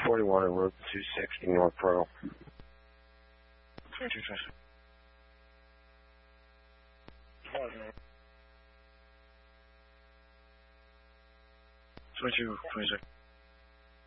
41 on Route 260 North Pearl. 22, 26. 22, 26.